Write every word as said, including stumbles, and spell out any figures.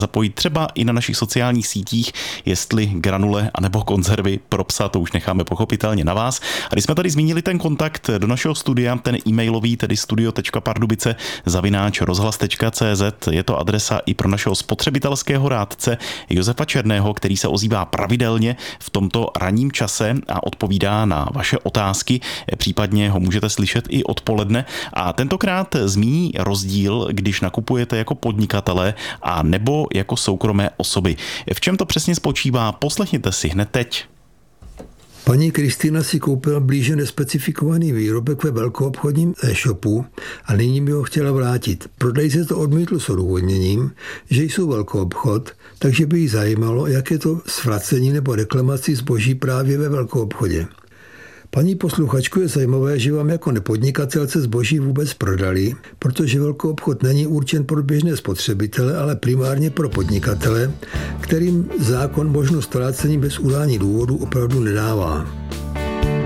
zapojit třeba i na našich sociálních sítích, jestli granule anebo konzervy pro psa, to už necháme pochopitelně na vás. A když jsme tady zmínili ten kontakt do našeho studia, ten e-mailový, tedy studio tečka pardubice zavináč rozhlas tečka cé zet, je to adresa i pro našeho spotřebitelského rádce Josefa Černého, který se ozývá pravidelně v tomto ranním čase a odpovídá na vaše otázky, případně ho můžete slyšet i odpoledne. A tentokrát zmíní rozdíl, když nakupujete jako podnikatelé a nebo jako soukromé osoby. V čem to přesně spočívá? Poslechněte si hned teď. Paní Kristýna si koupila blíže nespecifikovaný výrobek ve velkoobchodním e-shopu a nyní by ho chtěla vrátit. Prodejce to odmítl s odůvodněním, že jsou velkoobchod, takže by jí zajímalo, jak je to s vracením nebo reklamací zboží právě ve velkoobchodě. Paní posluchačku, je zajímavé, že vám jako nepodnikatelce zboží vůbec prodali, protože velkoobchod není určen pro běžné spotřebitele, ale primárně pro podnikatele, kterým zákon možnost vrácení bez udání důvodu opravdu nedává.